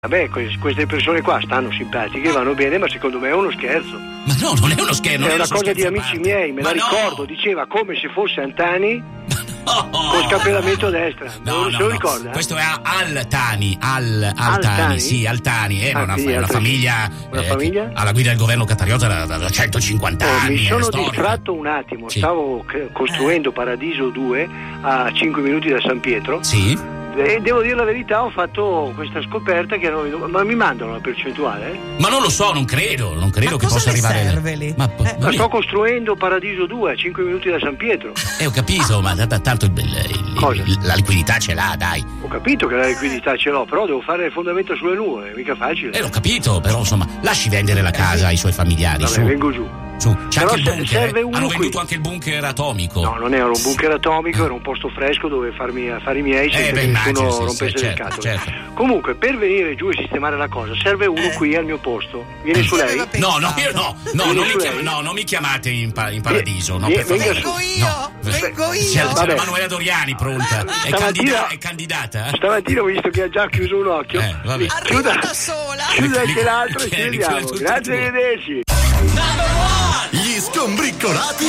Vabbè, queste persone qua stanno simpatiche, vanno bene, ma secondo me è uno scherzo. Ma no, non è uno scherzo. È una cosa di amici miei, me la ricordo, diceva come se fosse Antani con scappellamento a destra. Non se lo ricorda? Questo è Altani, Altani, sì, Altani. È una famiglia. Una famiglia? Alla guida del governo qatariota da 150 anni. Mi sono distratto un attimo, sì. Stavo costruendo Paradiso 2 a 5 minuti da San Pietro. Sì. E devo dire la verità, ho fatto questa scoperta che ma mi mandano la percentuale? Ma non lo so, non credo che possa arrivare. Serve lì? Ma sto costruendo Paradiso 2 a 5 minuti da San Pietro. Ho capito, ma tanto la liquidità ce l'ha, dai. Ho capito che la liquidità ce l'ho, però devo fare le fondamenta sulle nuvole, mica facile. Ho capito, però insomma, lasci vendere la casa ai suoi familiari. Vabbè, vengo giù. C'è però anche il bunker, serve uno hanno qui. venduto anche il bunker atomico. No, non era un bunker atomico, era un posto fresco dove farmi affari miei senza che nessuno rompesse le scatole. Certo. Comunque, per venire giù e sistemare la cosa serve uno qui al mio posto. Vieni su lei? No, non mi chiamate in paradiso. No, per favore. Vengo io. C'è Manuela Doriani pronta. È candidata? Stamattina ho visto che ha già chiuso un occhio. Arrivo da sola. Chiuda anche l'altro e ci vediamo. Grazie, arrivederci. Gli Scombriccolati